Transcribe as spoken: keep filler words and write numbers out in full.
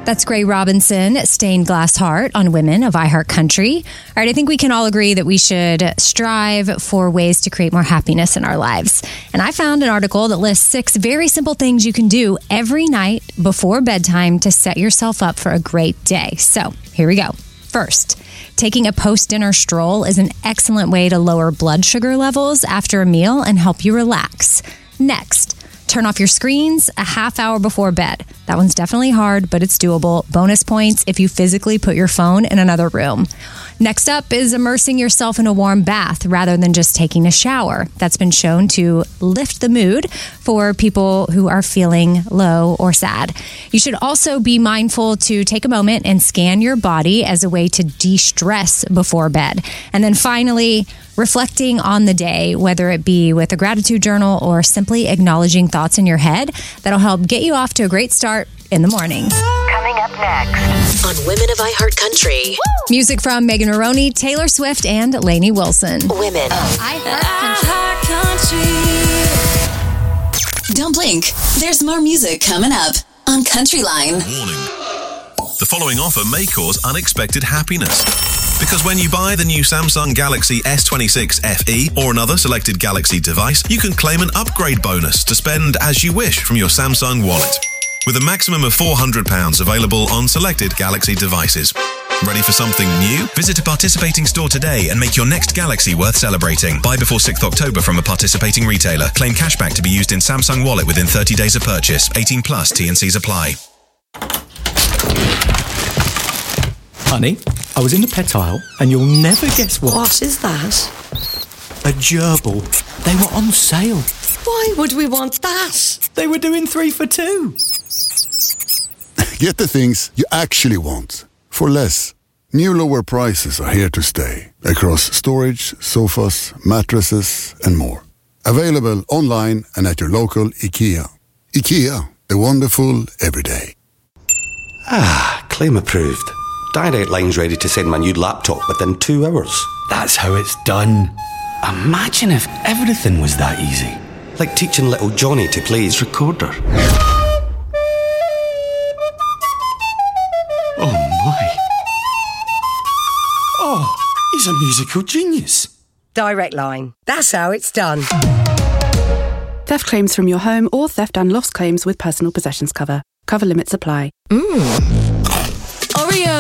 That's Gray Robinson, Stained Glass Heart on Women of iHeartCountry. All right, I think we can all agree that we should strive for ways to create more happiness in our lives. And I found an article that lists six very simple things you can do every night before bedtime to set yourself up for a great day. So here we go. First, taking a post-dinner stroll is an excellent way to lower blood sugar levels after a meal and help you relax. Next, turn off your screens a half hour before bed. That one's definitely hard, but it's doable. Bonus points if you physically put your phone in another room. Next up is immersing yourself in a warm bath rather than just taking a shower. That's been shown to lift the mood for people who are feeling low or sad. You should also be mindful to take a moment and scan your body as a way to de-stress before bed. And then finally, reflecting on the day, whether it be with a gratitude journal or simply acknowledging thoughts in your head, that'll help get you off to a great start in the morning. Coming up next on Women of iHeartCountry. Music from Megan Maroney, Taylor Swift, and Lainey Wilson. Women of iHeartCountry. Don't blink. There's more music coming up on Countryline. Warning. The following offer may cause unexpected happiness. Because when you buy the new Samsung Galaxy S twenty-six F E or another selected Galaxy device, you can claim an upgrade bonus to spend as you wish from your Samsung wallet. With a maximum of four hundred pounds available on selected Galaxy devices. Ready for something new? Visit a participating store today and make your next Galaxy worth celebrating. Buy before sixth of October from a participating retailer. Claim cashback to be used in Samsung Wallet within thirty days of purchase. eighteen plus, T and C's apply. Honey, I was in the pet aisle and you'll never guess what. What is that? A gerbil. They were on sale. Why would we want that? They were doing three for two. Get the things you actually want for less. New lower prices are here to stay across storage, sofas, mattresses, and more. Available online and at your local IKEA. IKEA, the wonderful everyday. Ah, claim approved. Direct Line's ready to send my new laptop within two hours. That's how it's done. Imagine if everything was that easy. Like teaching little Johnny to play his recorder. Oh my. Oh, he's a musical genius. Direct Line. That's how it's done. Theft claims from your home or theft and loss claims with personal possessions cover. Cover limits apply. Mmm. Oreo.